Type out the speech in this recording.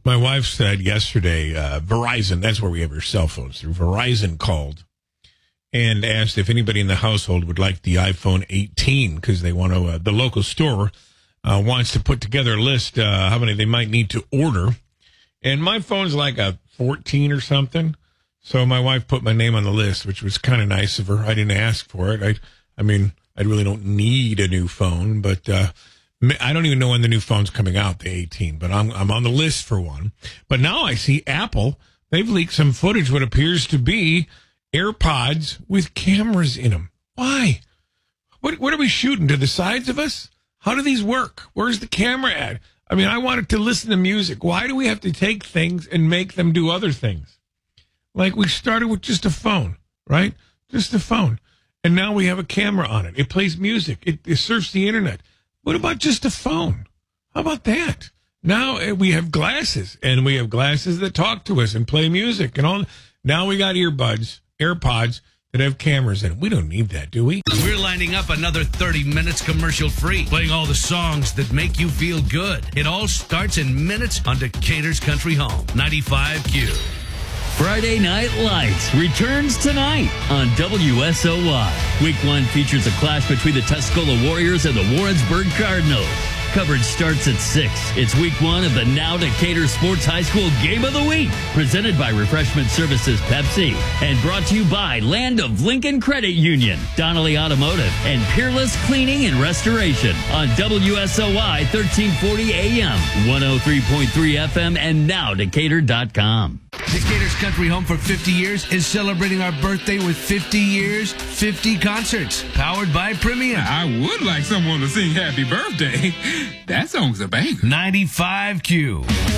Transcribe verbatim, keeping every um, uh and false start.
My wife said yesterday, uh, Verizon, that's where we have our cell phones through. Verizon called and asked if anybody in the household would like the iPhone eighteen because they want to, uh, the local store uh, wants to put together a list uh, how many they might need to order. And my phone's like a fourteen or something. So my wife put my name on the list, which was kind of nice of her. I didn't ask for it. I, I mean, I really don't need a new phone, but uh, I don't even know when the new phone's coming out, the eighteen, but I'm I'm on the list for one. But now I see Apple, they've leaked some footage, what appears to be AirPods with cameras in them. Why? What what are we shooting, to the sides of us? How do these work? Where's the camera at? I mean, I wanted to listen to music. Why do we have to take things and make them do other things? Like we started with just a phone, right? Just a phone. And now we have a camera on it. It plays music. It, it surfs the internet. What about just a phone? How about that? Now we have glasses, and we have glasses that talk to us and play music and all. Now we got earbuds, AirPods that have cameras in it. We don't need that, do we? We're lining up another thirty minutes commercial free, playing all the songs that make you feel good. It all starts in minutes on Decatur's Country Home, ninety-five Q. Friday Night Lights returns tonight on W S O Y. Week one features a clash between the Tuscola Warriors and the Warrensburg Cardinals. Coverage starts at six. It's week one of the Now Decatur Sports High School Game of the Week, presented by Refreshment Services Pepsi, and brought to you by Land of Lincoln Credit Union, Donnelly Automotive, and Peerless Cleaning and Restoration on W S O Y thirteen forty A M, one oh three point three F M, and now Decatur dot com. Decatur's Country Home for fifty years is celebrating our birthday with fifty years, fifty concerts, powered by Premium. I would like someone to sing Happy Birthday. That song's a banger. ninety-five Q.